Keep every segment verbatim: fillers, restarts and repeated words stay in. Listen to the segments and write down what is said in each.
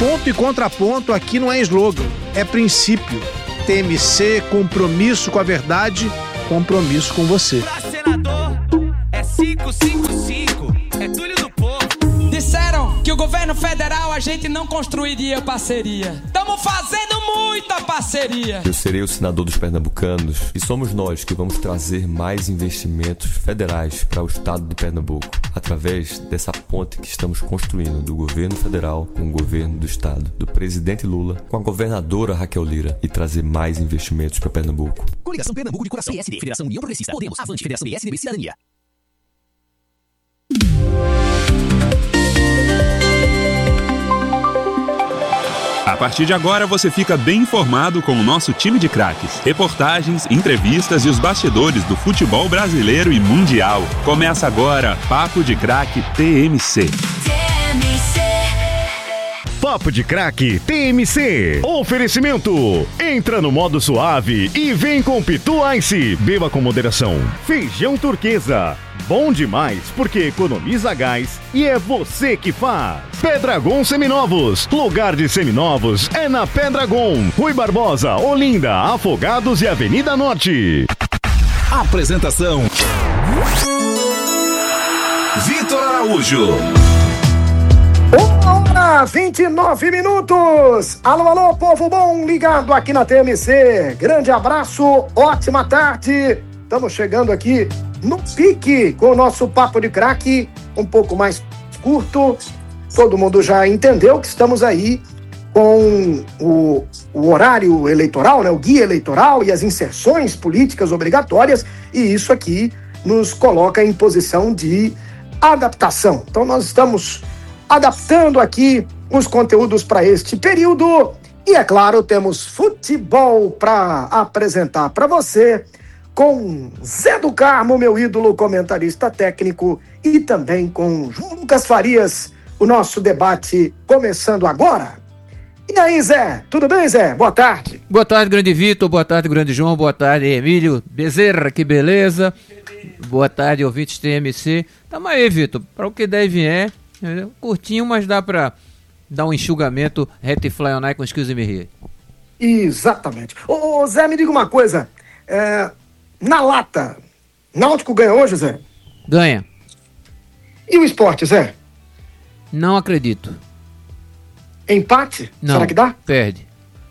Ponto e contraponto aqui não é slogan, é princípio. T M C, compromisso com a verdade, compromisso com você. Pra senador, é cinco cinco cinco, é Túlio do Povo. Disseram que o governo federal a gente não construiria parceria. Estamos fazendo muita parceria. Eu serei o senador dos pernambucanos e somos nós que vamos trazer mais investimentos federais para o estado de Pernambuco, através dessa ponte que estamos construindo do governo federal com o governo do estado, do presidente Lula com a governadora Raquel Lira, e trazer mais investimentos para Pernambuco. Coligação Pernambuco de Coração, P S D, Federação União Progressista, Podemos, Avante, Federação B S D B Cidadania. A partir de agora você fica bem informado com o nosso time de craques. Reportagens, entrevistas e os bastidores do futebol brasileiro e mundial. Começa agora Papo de Craque T M C. Papo de Craque T M C. Oferecimento. Entra no modo suave e vem com Pitu Ice. Beba com moderação. Feijão turquesa. Bom demais porque economiza gás e é você que faz. Pedragon Seminovos. Lugar de seminovos é na Pedragon. Rui Barbosa, Olinda, Afogados e Avenida Norte. Apresentação: Vitor Araújo. Uma hora, vinte e nove minutos. Alô, alô, povo bom ligado aqui na T M C. Grande abraço, ótima tarde. Estamos chegando aqui no pique com o nosso Papo de Craque, um pouco mais curto. Todo mundo já entendeu que estamos aí com o, o horário eleitoral, né, o guia eleitoral e as inserções políticas obrigatórias, e isso aqui nos coloca em posição de adaptação. Então nós estamos adaptando aqui os conteúdos para este período e, é claro, temos futebol para apresentar para você com Zé do Carmo, meu ídolo comentarista técnico, e também com João Lucas Farias, o nosso debate começando agora. E aí, Zé? Tudo bem, Zé? Boa tarde. Boa tarde, grande Vitor. Boa tarde, grande João. Boa tarde, Emílio Bezerra. Que beleza. Boa tarde, ouvintes T M C. Tamo aí, Vitor. Para o que der e vier. Curtinho, mas dá pra dar um enxugamento retifly on eye com excuse me here. Exatamente. Ô, ô, Zé, me diga uma coisa. É, na lata, Náutico ganha hoje, Zé? Ganha. E o esporte, Zé? Não acredito. Empate? Não. Será que dá? Perde.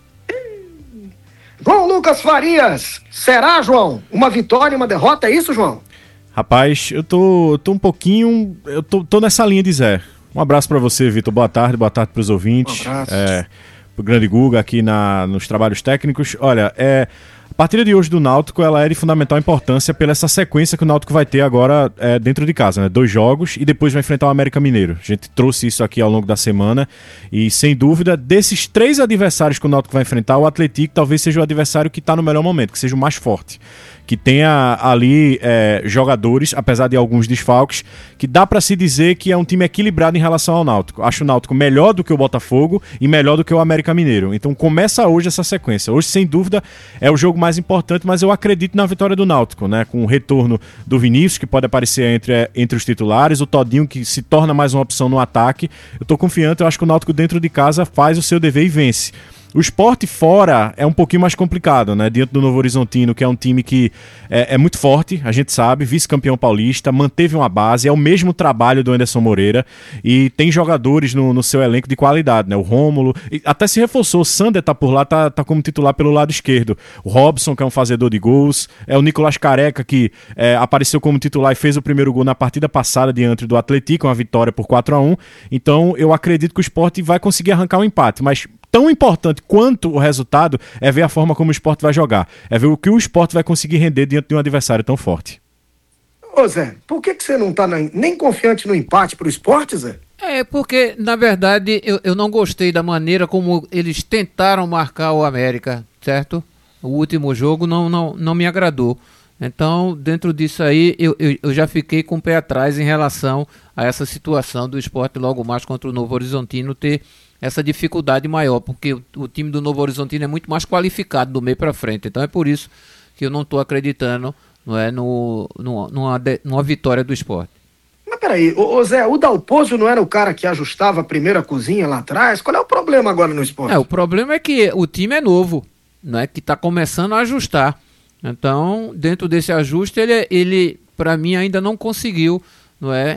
João Lucas Farias. Será, João? Uma vitória e uma derrota, é isso, João? Rapaz, eu tô, eu tô um pouquinho... Eu tô, tô nessa linha de Zé. Um abraço pra você, Vitor. Boa tarde, boa tarde pros ouvintes. Um abraço. É, pro grande Guga aqui na, nos trabalhos técnicos. Olha, é... A partida de hoje do Náutico, ela é de fundamental importância pela essa sequência que o Náutico vai ter agora é, dentro de casa, né? Dois jogos e depois vai enfrentar o América Mineiro. A gente trouxe isso aqui ao longo da semana e, sem dúvida, desses três adversários que o Náutico vai enfrentar, o Atlético talvez seja o adversário que está no melhor momento, que seja o mais forte. Que tenha ali é, jogadores, apesar de alguns desfalques, que dá para se dizer que é um time equilibrado em relação ao Náutico. Acho o Náutico melhor do que o Botafogo e melhor do que o América Mineiro. Então começa hoje essa sequência. Hoje, sem dúvida, é o jogo mais importante, mas eu acredito na vitória do Náutico, né? Com o retorno do Vinícius, que pode aparecer entre, entre os titulares, o Todinho, que se torna mais uma opção no ataque. Eu tô confiante, eu acho que o Náutico dentro de casa faz o seu dever e vence. O Sport fora é um pouquinho mais complicado, né? Diante do Novo Horizontino, que é um time que é, é muito forte, a gente sabe, vice-campeão paulista, manteve uma base, é o mesmo trabalho do Anderson Moreira e tem jogadores no, no seu elenco de qualidade, né? O Rômulo, até se reforçou, o Sander tá por lá, tá, tá como titular pelo lado esquerdo. O Robson, que é um fazedor de gols, é o Nicolás Careca, que é, apareceu como titular e fez o primeiro gol na partida passada diante do Atlético, uma vitória por quatro a um. Então eu acredito que o Sport vai conseguir arrancar um empate, mas tão importante quanto o resultado é ver a forma como o Sport vai jogar. É ver o que o Sport vai conseguir render diante de um adversário tão forte. Ô Zé, por que, que você não tá na, nem confiante no empate pro Sport, Zé? É, porque, na verdade, eu, eu não gostei da maneira como eles tentaram marcar o América, certo? O último jogo não, não, não me agradou. Então, dentro disso aí, eu, eu, eu já fiquei com o pé atrás em relação a essa situação do Sport logo mais contra o Novo Horizontino ter essa dificuldade maior, porque o, o time do Novo Horizontino é muito mais qualificado do meio para frente. Então é por isso que eu não estou acreditando, não é, no, no, numa, de, numa vitória do Sport. Mas peraí, ô, ô Zé, o Dalpozo não era o cara que ajustava a primeira cozinha lá atrás? Qual é o problema agora no esporte? É, o problema é que o time é novo, não é, que está começando a ajustar. Então, dentro desse ajuste, ele, ele para mim, ainda não conseguiu, não é,